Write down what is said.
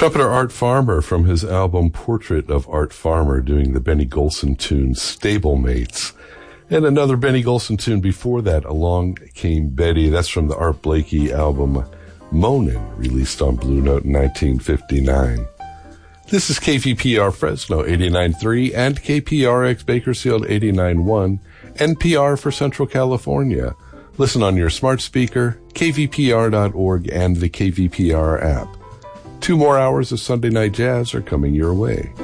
Trumpeter Art Farmer from his album Portrait of Art Farmer doing the Benny Golson tune Stablemates. And another Benny Golson tune before that, Along Came Betty. That's from the Art Blakey album Moanin', released on Blue Note in 1959. This is KVPR Fresno 89.3 and KPRX Bakersfield 89.1, NPR for Central California. Listen on your smart speaker, kvpr.org, and the KVPR app. 2 more hours of Sunday Night Jazz are coming your way.